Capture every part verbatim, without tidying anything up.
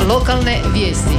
Lokalne vijesti.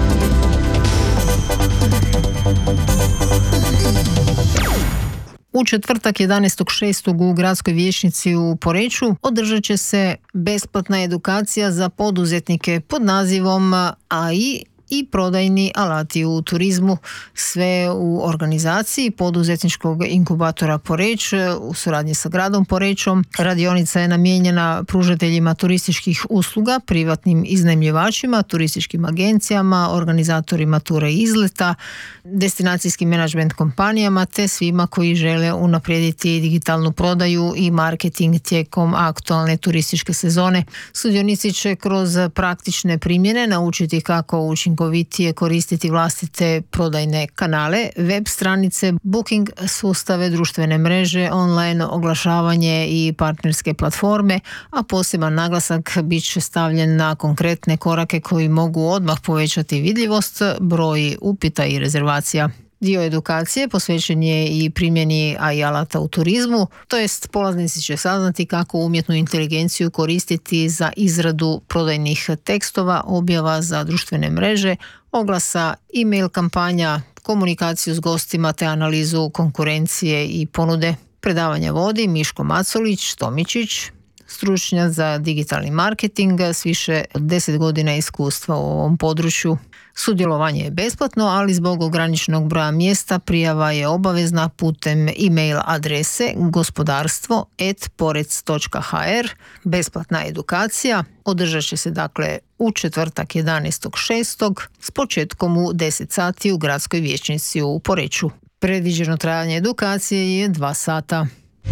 U četvrtak jedanaestog šestog u gradskoj vijećnici u Poreču održat će se besplatna edukacija za poduzetnike pod nazivom A I i prodajni alati u turizmu, sve u organizaciji poduzetničkog inkubatora Poreč u suradnji sa gradom Porečom. Radionica je namijenjena pružateljima turističkih usluga, privatnim iznajmljivačima, turističkim agencijama, organizatorima tura i izleta, destinacijskim menadžment kompanijama te svima koji žele unaprijediti digitalnu prodaju i marketing tijekom aktualne turističke sezone. Sudionici će kroz praktične primjene naučiti kako učinkovitije koristiti vlastite prodajne kanale, web stranice, booking sustave, društvene mreže, online oglašavanje i partnerske platforme, a poseban naglasak bit će stavljen na konkretne korake koji mogu odmah povećati vidljivost, broj upita i rezervacija. Dio edukacije posvećen je i primjeni A I alata u turizmu, to jest polaznici će saznati kako umjetnu inteligenciju koristiti za izradu prodajnih tekstova, objava za društvene mreže, oglasa, e-mail kampanja, komunikaciju s gostima te analizu konkurencije i ponude. Predavanja vodi Miško Macolić Tomičić, stručnjak za digitalni marketing s više od deset godina iskustva u ovom području. Sudjelovanje je besplatno, ali zbog ograničenog broja mjesta prijava je obavezna putem e-mail adrese gospodarstvo at porec točka h r. Besplatna edukacija održat će se dakle u četvrtak jedanaestog šestog s početkom u deset sati u gradskoj vijećnici u Poreču. Predviđeno trajanje edukacije je dva sata.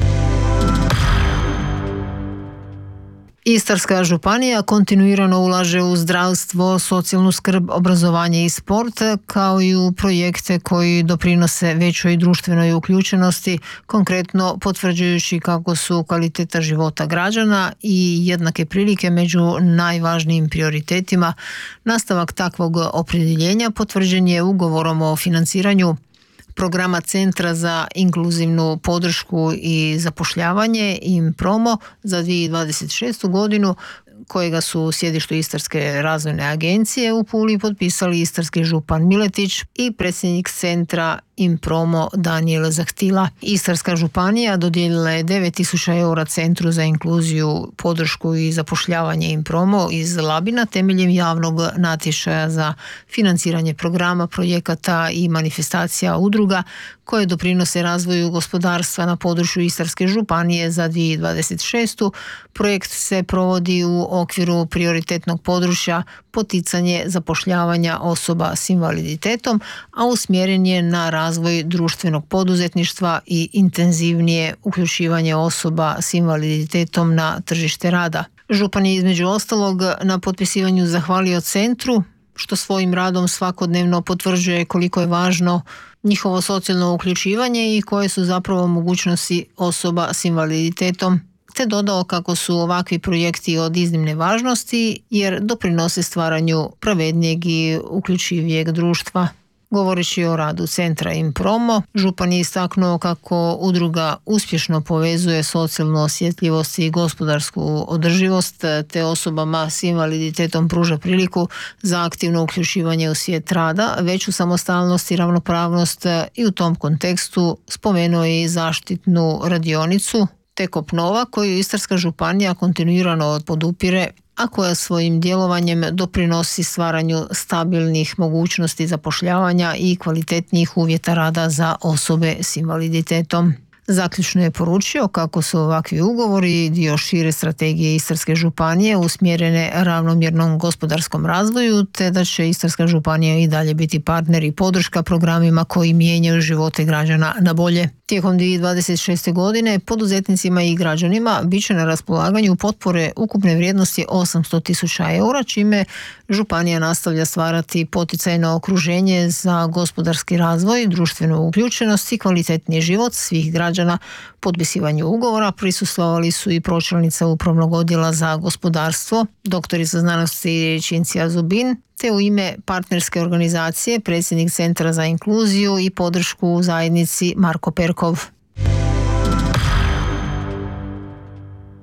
Istarska županija kontinuirano ulaže u zdravstvo, socijalnu skrb, obrazovanje i sport, kao i u projekte koji doprinose većoj društvenoj uključenosti, konkretno potvrđujući kako su kvaliteta života građana i jednake prilike među najvažnijim prioritetima. Nastavak takvog opredjeljenja potvrđen je ugovorom o financiranju programa Centra za inkluzivnu podršku i zapošljavanje IMPROMO za dvije tisuće dvadeset šestu godinu, kojega su u sjedištu Istarske razvojne agencije u Puli potpisali istarski župan Miletić i predsjednik centra IMPROMO Daniel Zahtila. Istarska županija dodijelila je devet tisuća eura Centru za inkluziju, podršku i zapošljavanje IMPROMO iz Labina temeljem javnog natječaja za financiranje programa, projekata i manifestacija udruga koje doprinose razvoju gospodarstva na području Istarske županije za dvije tisuće dvadeset šestu. Projekt se provodi u okviru prioritetnog područja poticanje zapošljavanja osoba s invaliditetom, a usmjeren je na razvoj društvenog poduzetništva i intenzivnije uključivanje osoba s invaliditetom na tržište rada. Župan je između ostalog na potpisivanju zahvalio centru, što svojim radom svakodnevno potvrđuje koliko je važno njihovo socijalno uključivanje i koje su zapravo mogućnosti osoba s invaliditetom, te dodao kako su ovakvi projekti od iznimne važnosti jer doprinose stvaranju pravednijeg i uključivijeg društva. Govoreći o radu centra IMPROMO, župan je istaknuo kako udruga uspješno povezuje socijalnu osjetljivost i gospodarsku održivost, te osobama s invaliditetom pruža priliku za aktivno uključivanje u svijet rada, veću samostalnost i ravnopravnost, i u tom kontekstu spomenuo je i zaštitnu radionicu Tek obnova koju Istarska županija kontinuirano podupire, a koja svojim djelovanjem doprinosi stvaranju stabilnih mogućnosti zapošljavanja i kvalitetnijih uvjeta rada za osobe s invaliditetom. Zaključno je poručio kako su ovakvi ugovori dio šire strategije Istarske županije usmjerene ravnomjernom gospodarskom razvoju, te da će Istarska županija i dalje biti partner i podrška programima koji mijenjaju živote građana na bolje. Tijekom dvije tisuće dvadeset šeste. godine poduzetnicima i građanima bit će na raspolaganju potpore ukupne vrijednosti osamsto tisuća eura, čime županija nastavlja stvarati poticajno okruženje za gospodarski razvoj, društvenu uključenost i kvalitetniji život svih građana. Potpisivanju ugovora prisustvovali su i pročelnica upravnog odjela za gospodarstvo, doktorica znanosti Cinzia Zubin, te u ime partnerske organizacije predsjednik Centra za inkluziju i podršku u zajednici Marko Perkov.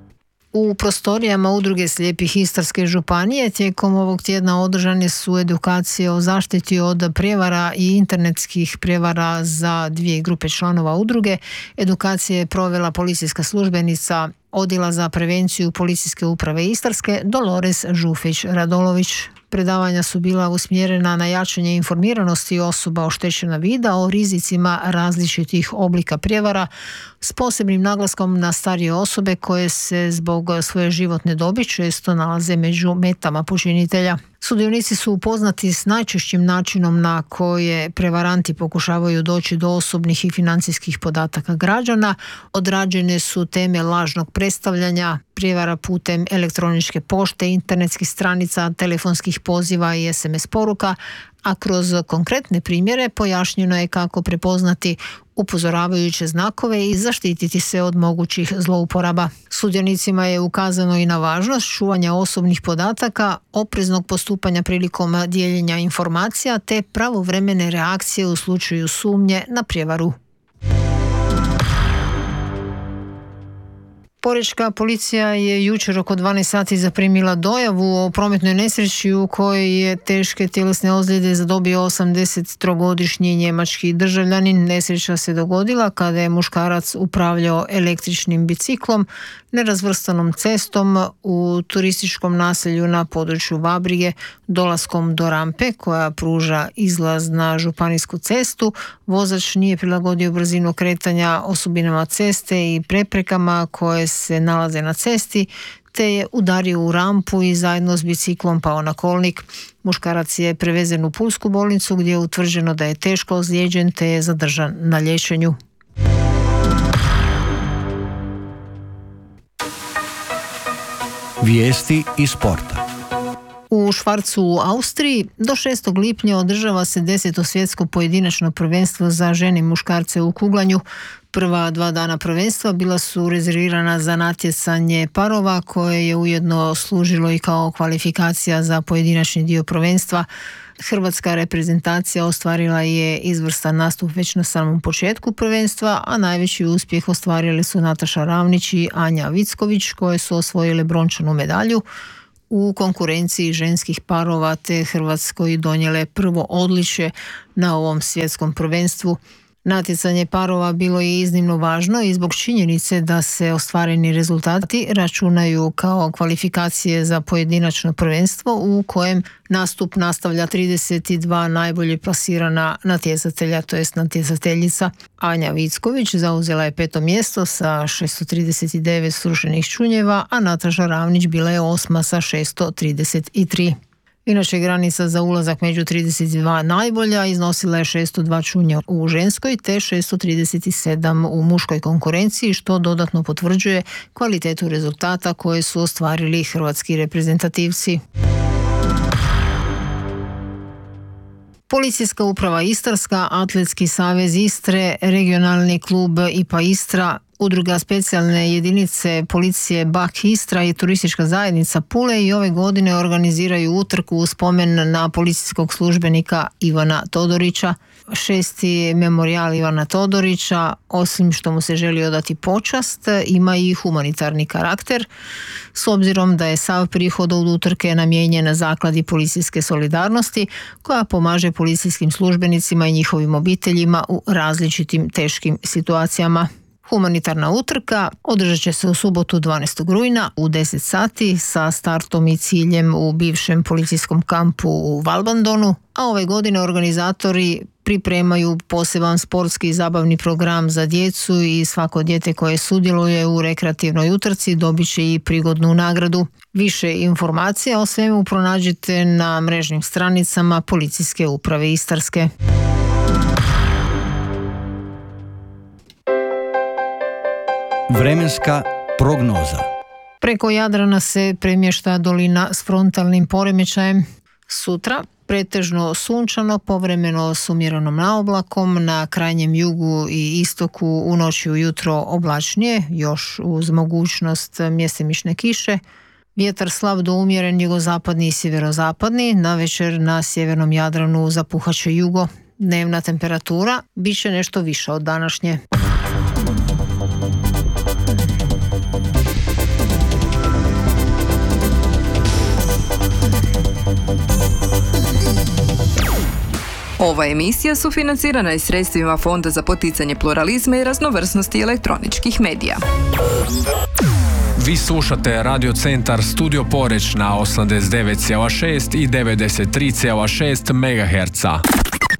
U prostorijama Udruge slijepih Istarske županije tijekom ovog tjedna održane su edukacije o zaštiti od prijevara i internetskih prijevara za dvije grupe članova udruge. Edukacije je provela policijska službenica Odjela za prevenciju Policijske uprave Istarske Dolores Žufić-Radolović. Predavanja su bila usmjerena na jačanje informiranosti osoba oštećena vida o rizicima različitih oblika prijevara s posebnim naglaskom na starije osobe koje se zbog svoje životne dobi često nalaze među metama počinitelja. Sudionici su upoznati s najčešćim načinom na koje prevaranti pokušavaju doći do osobnih i financijskih podataka građana. Odrađene su teme lažnog predstavljanja, prijevara putem elektroničke pošte, internetskih stranica, telefonskih poziva i es em es poruka, a kroz konkretne primjere pojašnjeno je kako prepoznati upozoravajuće znakove i zaštititi se od mogućih zlouporaba. Sudionicima je ukazano i na važnost čuvanja osobnih podataka, opreznog postupanja prilikom dijeljenja informacija te pravovremene reakcije u slučaju sumnje na prijevaru. Porečka policija je jučer oko dvanaest sati zaprimila dojavu o prometnoj nesreći u kojoj je teške tjelesne ozljede zadobio osamdesettrogodišnji njemački državljanin. Nesreća se dogodila kada je muškarac upravljao električnim biciklom nerazvrstanom cestom u turističkom naselju na području Vabrige. Dolaskom do rampe koja pruža izlaz na županijsku cestu, vozač nije prilagodio brzinu kretanja osobinama ceste i preprekama koje se nalaze na cesti, te je udario u rampu i zajedno s biciklom pao na kolnik. Muškarac je prevezen u Pulsku bolnicu gdje je utvrđeno da je teško ozlijeđen te je zadržan na liječenju. Vijesti iz sporta. U Švarcu u Austriji do šestog lipnja održava se deseto svjetsko pojedinačno prvenstvo za žene i muškarce u kuglanju. Prva dva dana prvenstva bila su rezervirana za natjecanje parova koje je ujedno služilo i kao kvalifikacija za pojedinačni dio prvenstva. Hrvatska reprezentacija ostvarila je izvrstan nastup već na samom početku prvenstva, a najveći uspjeh ostvarili su Nataša Ravnić i Anja Vicković koje su osvojile brončanu medalju u konkurenciji ženskih parova te Hrvatskoj donijele prvo odličje na ovom svjetskom prvenstvu. Natjecanje parova bilo je iznimno važno i zbog činjenice da se ostvareni rezultati računaju kao kvalifikacije za pojedinačno prvenstvo u kojem nastup nastavlja trideset dva najbolje plasirana natjecatelja, to jest natjecateljica. Anja Vicković zauzela je peto mjesto sa šesto trideset devet srušenih čunjeva, a Nataša Ravnić bila je osma sa šesto trideset tri. Inače, granica za ulazak među trideset dva najbolja iznosila je šesto dva čunja u ženskoj te šesto trideset sedam u muškoj konkurenciji, što dodatno potvrđuje kvalitetu rezultata koje su ostvarili hrvatski reprezentativci. Policijska uprava Istarska, Atletski savez Istre, regionalni klub I P A Istra, Udruga specijalne jedinice policije Bak Istra i turistička zajednica Pule i ove godine organiziraju utrku u spomen na policijskog službenika Ivana Todorića. Šesti memorijal Ivana Todorića, osim što mu se želi odati počast, ima i humanitarni karakter, s obzirom da je sav prihod od utrke namijenjen zakladi policijske solidarnosti koja pomaže policijskim službenicima i njihovim obiteljima u različitim teškim situacijama. Humanitarna utrka održat će se u subotu dvanaestog rujna u deset sati sa startom i ciljem u bivšem policijskom kampu u Valbandonu, a ove godine organizatori pripremaju poseban sportski i zabavni program za djecu i svako dijete koje sudjeluje u rekreativnoj utrci dobit će i prigodnu nagradu. Više informacija o svemu pronađite na mrežnim stranicama Policijske uprave Istarske. Vremenska prognoza. Preko Jadrana se premješta dolina s frontalnim poremećajem. Sutra pretežno sunčano, povremeno s umjerenom naoblakom, na krajnjem jugu i istoku u noći ujutro oblačnije, još uz mogućnost mjestimične kiše. Vjetar slab do umjeren jugozapadni i sjeverozapadni, navečer na sjevernom Jadranu zapuhaće jugo. Dnevna temperatura bit će nešto više od današnje. Ova emisija sufinancirana je sredstvima Fonda za poticanje pluralizma i raznovrsnosti elektroničkih medija. Vi slušate Radio Centar Studio Poreć na osamdeset devet zarez šest i devedeset tri zarez šest megaherca.